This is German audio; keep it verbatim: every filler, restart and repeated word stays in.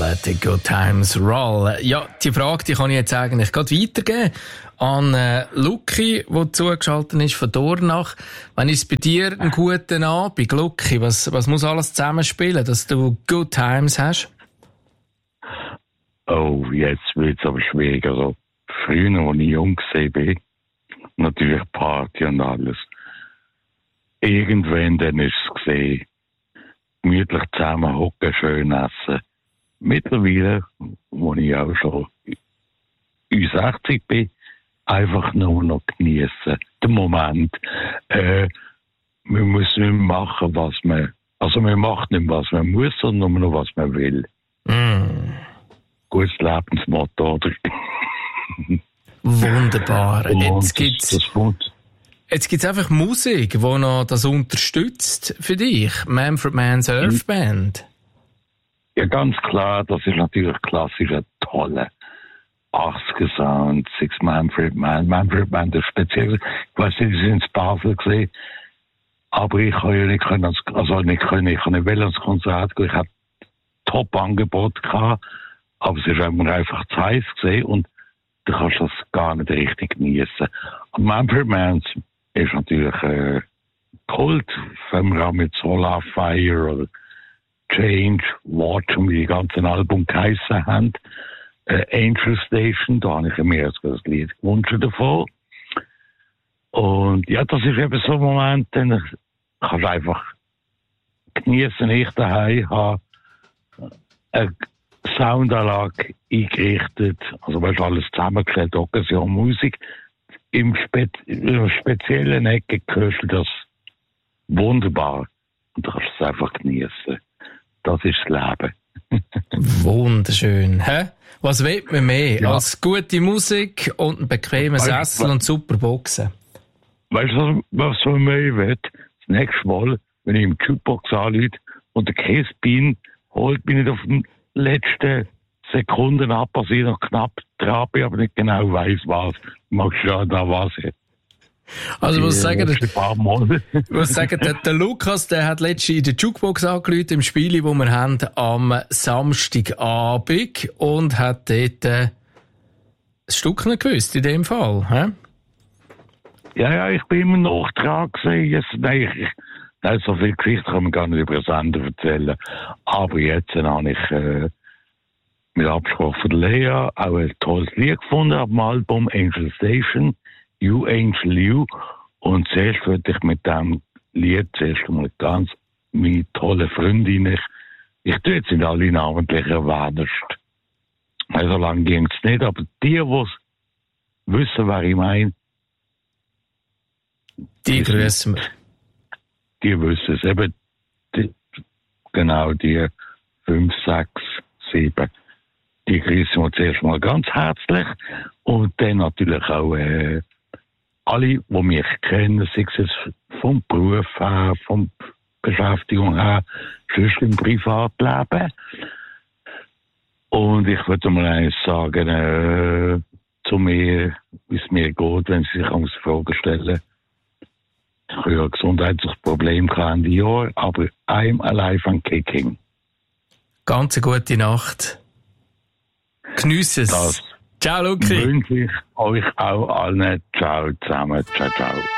Let the Good Times Roll. Ja, die Frage, die kann ich jetzt eigentlich gerade weitergeben an äh, Luki, der zugeschaltet ist von Dornach. Wann ist bei dir ein guter Abend, Luki? Was, was muss alles zusammenspielen, dass du Good Times hast? Oh, jetzt wird es aber schwieriger. Also, früher, als ich jung war, natürlich Party und alles. Irgendwann dann ist es gesehen, gemütlich zusammen hocken, schön essen. Mittlerweile, wo ich auch schon über sechzig bin, einfach nur noch genießen. Den Moment. Äh, man muss nicht mehr machen, was man, also man macht nicht, was man muss, sondern nur noch, was man will. Mm. Gutes Lebensmotto, oder? Wunderbar. Und Jetzt gibt's, das, das jetzt gibt's einfach Musik, die noch das unterstützt für dich. Manfred Mann's Earth Band. Ja, ganz klar, das ist natürlich klassischer, toller achtziger Sound, Six Manfred Mann. Manfred Mann, das speziell, ich weiß nicht, Sie sind in Basel gesehen, aber ich kann ja nicht können, also nicht können, ich kann nicht will ans Konzert gehen, ich habe Top-Angebot gehabt, aber es ist einfach zu heiß gesehen und du kannst das gar nicht richtig genießen. Und Manfred Mann ist natürlich äh, Kult, wenn wir auch mit Solar Fire oder Change, Watch und wie die ganzen Alben geheissen haben. Äh, Angel Station, da habe ich mir jetzt das Lied gewünscht davon. Und ja, das ist eben so ein Moment, den kannst du einfach genießen. Ich daheim habe eine Soundanlage eingerichtet, also weißt du, alles zusammengeklebt, Occasion Musik. Im, Spe in einer speziellen Ecke hörst du das wunderbar. Und du kannst es einfach genießen. Das ist das Leben. Wunderschön. Hä? Was will man mehr Ja. als gute Musik und einen bequemen Sessel und super Boxen? Weißt du, was man mehr will? Das nächste Mal, wenn ich im Jukebox anrufe und der Käsebein holt, bin ich auf den letzten Sekunden ab, also ich noch knapp dran bin, aber nicht genau weiss, was. Magst du ja da was? Also, ich muss sagen, der, ein paar Mal. ich muss sagen, der, der Lukas, der hat letztens in der Jukebox angerufen, im Spiel, das wir haben, am Samstagabend, und hat dort äh, ein Stück nicht gewusst, in dem Fall. Hä? Ja, ja, ich bin immer noch dran gewesen. Jetzt, nein, ich, nein, so viel Geschichte kann man gar nicht über den Sender erzählen. Aber jetzt äh, habe ich äh, mit Absprache von Lea auch ein tolles Lied gefunden auf dem Album Angel Station, You Angel You. Und zuerst würde ich mit diesem Lied zuerst einmal ganz meine tolle Freundin, ich, ich tue jetzt nicht alle namentlich erwähnen. So lange ging es nicht, aber die, die wissen, wer ich meine, Die grüßen wir. die wissen es. Eben, die, genau, die fünf, sechs, sieben, die grüßen wir zuerst mal ganz herzlich. Und dann natürlich auch äh, alle, die mich kennen, sei es vom Beruf her, von Beschäftigung her, sonst im Privatleben. Und ich würde mal eines sagen, äh, zu mir, wie es mir geht, wenn Sie sich uns Fragen stellen. Ich habe ja ein gesundheitliches Problem Ende Jahr, aber I'm alive and kicking. Ganz eine gute Nacht. Geniesse es. Das Ciao, Luki. wünsche ich euch auch allen. Ciao zusammen. Ciao, ciao.